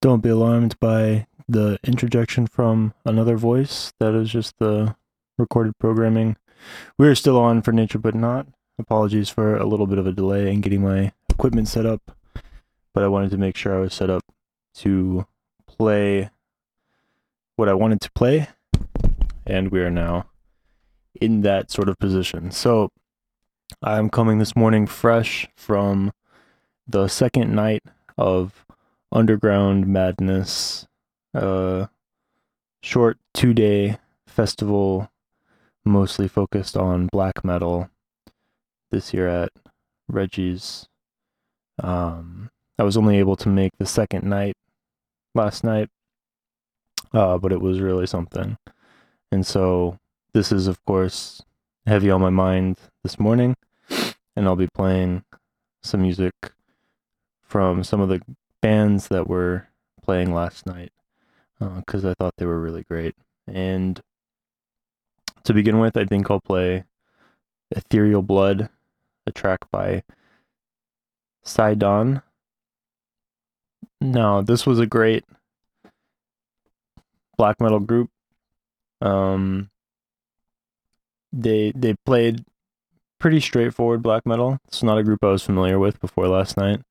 Don't be alarmed by the interjection from another voice. That is just the recorded programming. We are still on for Nature But Not. Apologies for a little bit of a delay in getting my equipment set up, but I wanted to make sure I was set up to play what I wanted to play, and we are now in that sort of position. So I'm coming this morning fresh from the second night of Underground Madness, short 2-day festival mostly focused on black metal this year at Reggie's. I was only able to make the second night last night, but it was really something. And so this is, of course, heavy on my mind this morning, and I'll be playing some music from some of the bands that were playing last night because I thought they were really great. And to begin with, I think I'll play Ethereal Blood, a track by Sidon. Now, this was a great black metal group. They played pretty straightforward black metal. It's not a group I was familiar with before last night.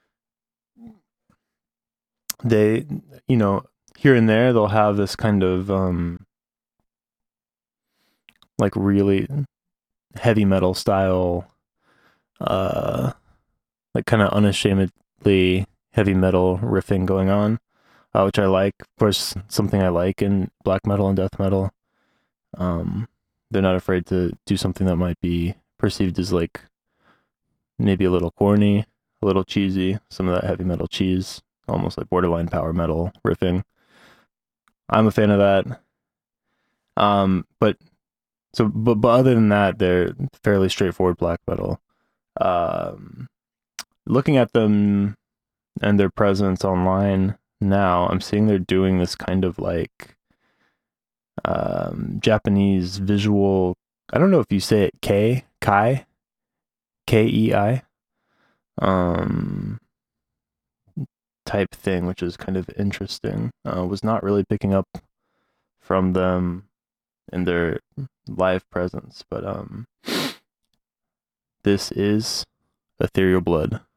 They, here and there they'll have this kind of like really heavy metal style, like kind of unashamedly heavy metal riffing going on, which I like. Of course, something I like in black metal and death metal. They're not afraid to do something that might be perceived as like maybe a little corny, a little cheesy, some of that heavy metal cheese, almost like borderline power metal riffing. I'm a fan of that. But other than that, they're fairly straightforward black metal. Looking at them and their presence online now, I'm seeing they're doing this kind of like Japanese visual. I don't know if you say it Kei, Kei, type thing, which is kind of interesting. Was not really picking up from them in their live presence, but this is Ethereal Blood.